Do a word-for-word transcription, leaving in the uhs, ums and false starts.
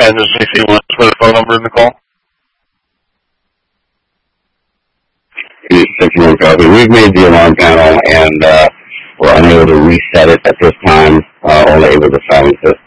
And does C C want to put a phone number in the call? six one copy. We've made the alarm panel, and uh, we're unable to reset it at this time, uh, only able to silence it.